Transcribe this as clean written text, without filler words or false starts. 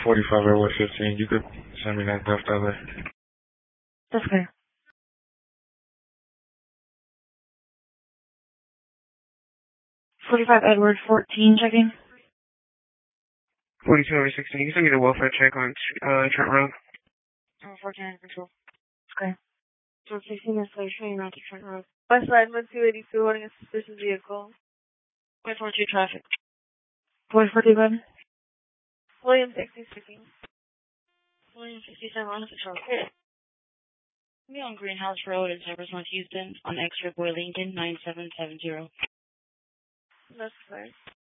45 Edward 15. You could send me that stuff that way. That's clear. 45 Edward 14, checking. 42 over 16. You can send me the welfare check on Trent Road. 14 control. That's clear. So 16 is like showing around to Trent Road. West side, 1282, holding a suspicious vehicle. 42 traffic. 42, bud. William 60 William 67 on patrol. Clear. Be on Greenhouse Road in Cypress, North Houston, on X-Ray Boy Lincoln 9770. That's clear.